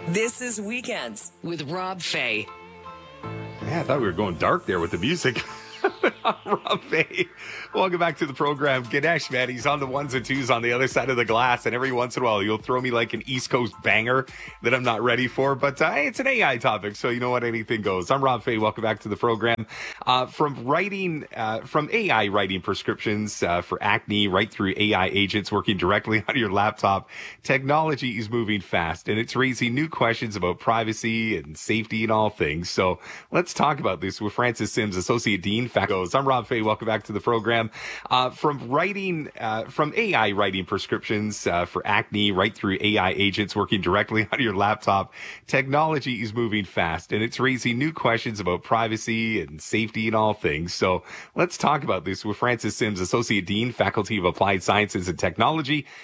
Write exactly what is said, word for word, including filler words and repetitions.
This is Weekends with Rob Fay. Yeah, I thought we were going dark there with the music. Rob Fay. Welcome back to the program. Ganesh, man, he's on the ones and twos on the other side of the glass, and every once in a while you'll throw me like an East Coast banger that I'm not ready for, but uh, it's an A I topic, so you know what, anything goes. I'm Rob Fay. Welcome back to the program. Uh, from writing, uh, from A I writing prescriptions uh, for acne, right through A I agents working directly on your laptop, technology is moving fast, and it's raising new questions about privacy and safety and all things. So let's talk about this with Francis Sims, Associate Dean, Facos. I'm Rob Fay. Welcome back to the program. Uh, from writing, uh, from A I writing prescriptions uh, for acne, right through A I agents working directly on your laptop, technology is moving fast, and it's raising new questions about privacy and safety and all things. So let's talk about this with Francis Sims, Associate Dean, Faculty of Applied Sciences and Technology,